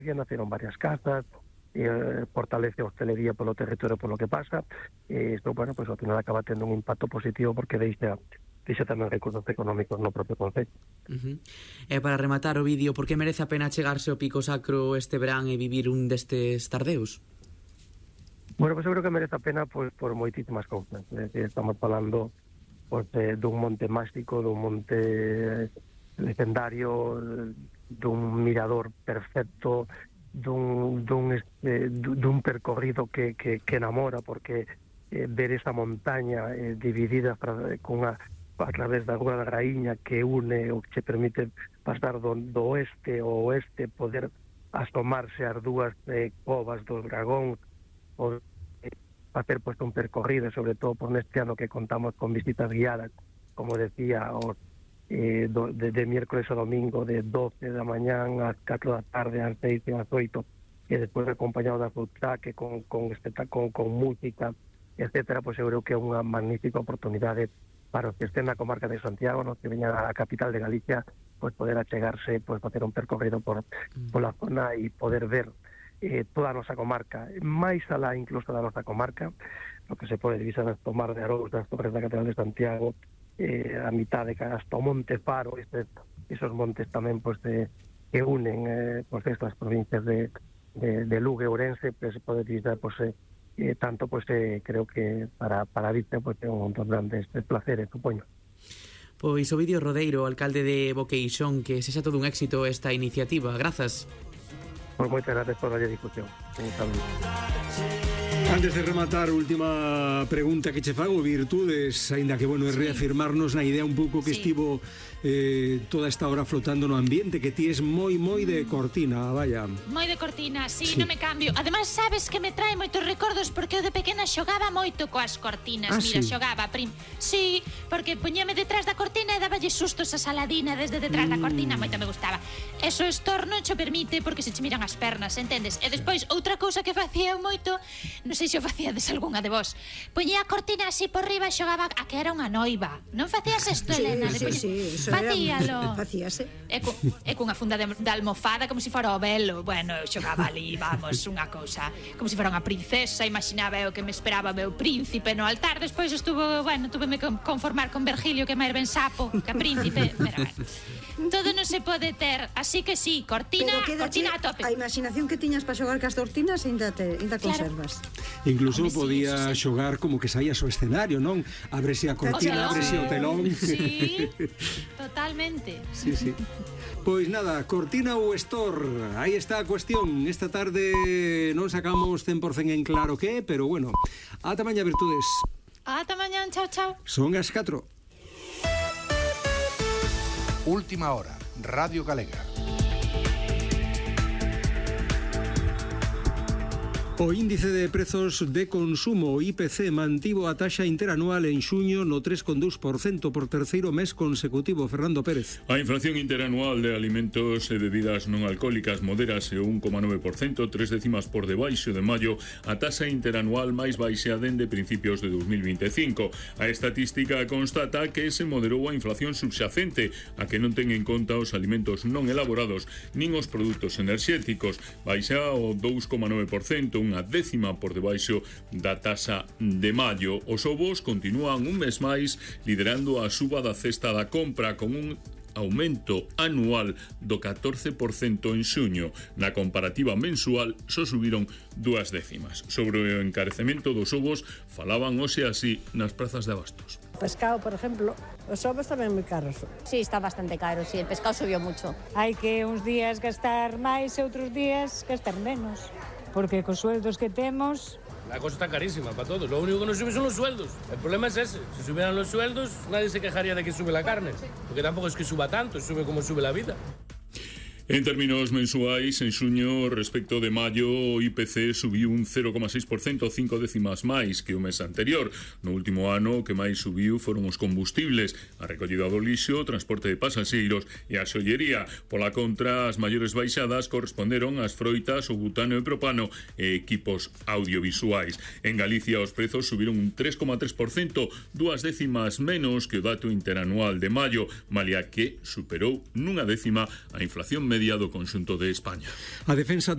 naceron varias casas, fortalece a hostelería polo territorio polo que pasa, e isto, bueno, pois ao final acaba tendo un impacto positivo porque deixa tamén recursos económicos no propio concello. E para rematar o vídeo, por que merece a pena chegarse ao Pico Sacro este verán e vivir un destes tardeos? Bueno, pois eu creo que merece a pena pois por moitísimas cousas. Estamos falando pois dun monte máxico, dun monte legendario, dun mirador perfecto, dun percorrido que enamora, porque ver esa montaña dividida a través da Rúa da Raíña que une o que che permite pasar do oeste ao oeste, poder asomarse ás dúas covas do Dragón, ou facer un percorrido, sobre todo por neste ano que contamos con visitas guiadas, como decía, de miércoles a domingo de 12 da mañán ás 4 da tarde, ás 6 e ás 8, e despois acompañado da food truck con música, etcétera. Pois eu creo que é unha magnífica oportunidade para os que estén na comarca de Santiago, que veñan á capital de Galicia, pois poder achegarse, pois facer un percorrido pola zona e poder ver toda a nosa comarca, máis alá incluso da nosa comarca, o que se pode divisar hasta o Mar de Arous, das Torres da Catedral de Santiago, a mitad de hasta o Monte Faro, esos montes tamén que unen estas provincias de Lugo e Ourense, se pode divisar tanto, creo que para a vista é un dos grandes placeres, supoño. Pois Ovidio Rodeiro, alcalde de Boqueixón, que sexa todo un éxito esta iniciativa. Grazas. Pois moitas gracias por a discusión. Antes de rematar, última pregunta que che fago, virtudes, aínda que, bueno, é reafirmarnos na idea un pouco que estivo toda esta hora flotando no ambiente, que ti es moi de Cortina, vaya. Moi de Cortina, sí, non me cambio. Ademais, sabes que me trae moitos recordos porque eu de pequena xogaba moito coas cortinas. Mira, xogaba, sí, porque poñeme detrás da cortina e daballe sustos a Saladina desde detrás da cortina, moito me gustaba. Eso estorno cho permite porque se che miran as pernas, entendes? E despois, outra cousa que facía eu moito, non sei se o facíades algunha de vos, poñía a cortina así por riba e xogaba a que era unha noiva. Non facías isto, Elena? Sí, facíalo. Facíase. E cunha funda de almofada como se fora o velo. Bueno, eu xogaba ali, vamos, unha cousa como se fora unha princesa. Imaginaba eu que me esperaba o meu príncipe no altar. Despois túveme conformar con Virgilio, que máis ben sapo que príncipe. Pero todo non se pode ter. Así que sí, cortina a tope. A imaginación que tiñas para xogar cas cortinas ainda conservas. Incluso podía xogar como que saías ao escenario, non? Ábrese a cortina, ábrese o telón. Sí, totalmente. Sí. Pois nada, cortina ou store, aí está a cuestión. Esta tarde non sacamos 100% en claro que, pero bueno, ata mañá, virtudes. Ata mañá, chao. Son as 4. Última hora, Radio Galega. O índice de prezos de consumo, o IPC, mantivo a taxa interanual en xuño no 3,2% por terceiro mes consecutivo. Fernando Pérez. A inflación interanual de alimentos e bebidas non alcohólicas moderase o 1,9%, 3 décimas por debaixo de maio, a taxa interanual máis baixa dende principios de 2025. A estatística constata que se moderou a inflación subxacente, a que non ten en conta os alimentos non elaborados nin os produtos enerxéticos. Baixa o 2,9%, unha décima por debaixo da taxa de maio. Os ovos continúan un mes máis liderando a suba da cesta da compra con un aumento anual do 14% en xuño. Na comparativa mensual só subiron 2 décimas. Sobre o encarecemento dos ovos falaban hoxe así nas prazas de abastos. Pescado, por ejemplo, os ovos tamén moi caros. Sí, está bastante caro, sí, el pescado subió mucho. Hai que uns días gastar máis e outros días gastar menos, porque cos sueldos que temos... La cosa está carísima para todos. Lo único que no sube son los sueldos. El problema es ese. Si subieran los sueldos, nadie se quejaría de que sube la carne. Porque tampoco es que suba tanto, sube como sube la vida. En términos mensuais, en xuño, respecto de maio, o IPC subiu un 0,6%, 5 décimas máis que o mes anterior. No último ano, o que máis subiu foron os combustibles, a recollida do lixo, o transporte de pasaxeiros e a xollería. Pola contra, as maiores baixadas corresponderon ás froitas, o butano e propano e equipos audiovisuais. En Galicia, os prezos subiron un 3,3%, 2 décimas menos que o dato interanual de maio, malia que superou nunha décima a inflación media do conxunto de España. A defensa